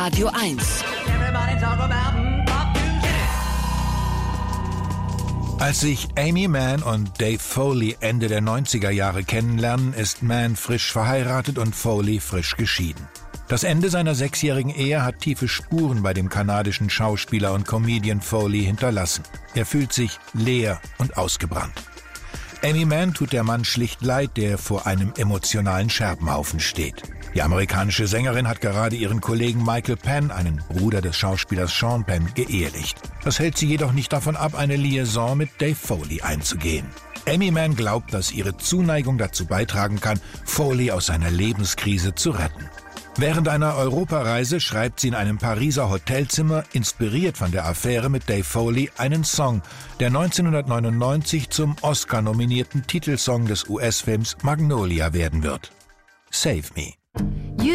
Radio 1. Als sich Aimee Mann und Dave Foley Ende der 90er Jahre kennenlernen, ist Mann frisch verheiratet und Foley frisch geschieden. Das Ende seiner 6-jährigen Ehe hat tiefe Spuren bei dem kanadischen Schauspieler und Comedian Foley hinterlassen. Er fühlt sich leer und ausgebrannt. Aimee Mann tut der Mann schlicht leid, der vor einem emotionalen Scherbenhaufen steht. Die amerikanische Sängerin hat gerade ihren Kollegen Michael Penn, einen Bruder des Schauspielers Sean Penn, geehelicht. Das hält sie jedoch nicht davon ab, eine Liaison mit Dave Foley einzugehen. Aimee Mann glaubt, dass ihre Zuneigung dazu beitragen kann, Foley aus seiner Lebenskrise zu retten. Während einer Europareise schreibt sie in einem Pariser Hotelzimmer, inspiriert von der Affäre mit Dave Foley, einen Song, der 1999 zum Oscar-nominierten Titelsong des US-Films Magnolia werden wird. Save Me.